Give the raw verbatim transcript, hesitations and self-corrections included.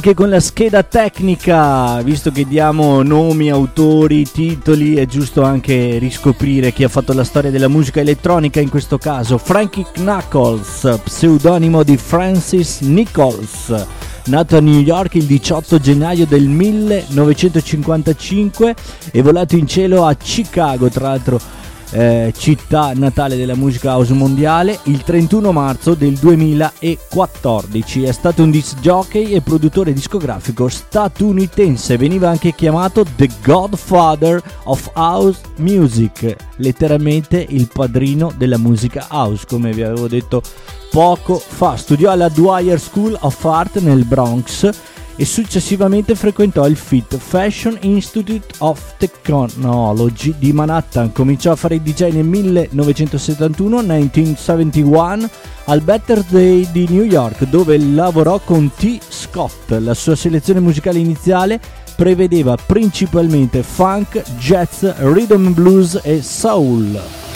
Che con la scheda tecnica, visto che diamo nomi, autori, titoli, è giusto anche riscoprire chi ha fatto la storia della musica elettronica, in questo caso Frankie Knuckles, pseudonimo di Francis Nichols, nato a New York il diciotto gennaio del millenovecentocinquantacinque e volato in cielo a Chicago, tra l'altro Eh, città natale della musica house mondiale, il trentuno marzo del duemilaquattordici. È stato un disc jockey e produttore discografico statunitense. Veniva anche chiamato The Godfather of House Music, letteralmente il padrino della musica house, come vi avevo detto poco fa. Studiò alla Dwyer School of Art nel Bronx e successivamente frequentò il F I T, Fashion Institute of Technology di Manhattan. Cominciò a fare il D J nel millenovecentosettantuno, millenovecentosettantuno, al Better Day di New York, dove lavorò con T. Scott. La sua selezione musicale iniziale prevedeva principalmente funk, jazz, rhythm and blues e soul.